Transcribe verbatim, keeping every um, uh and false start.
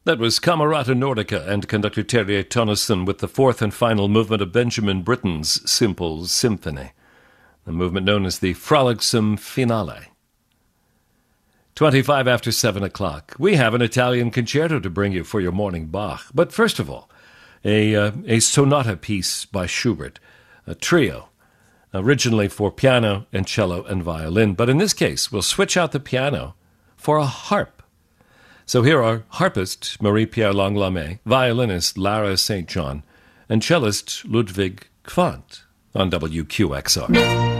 That was Camerata Nordica and conductor Terje Tonneson with the fourth and final movement of Benjamin Britten's Simple Symphony, the movement known as the Frolicsome Finale. twenty-five after seven o'clock. We have an Italian concerto to bring you for your morning Bach. But first of all, a, uh, a sonata piece by Schubert, a trio, originally for piano and cello and violin. But in this case, we'll switch out the piano for a harp. So here are harpist Marie-Pierre Langlamet, violinist Lara Saint John, and cellist Ludwig Quandt on W Q X R.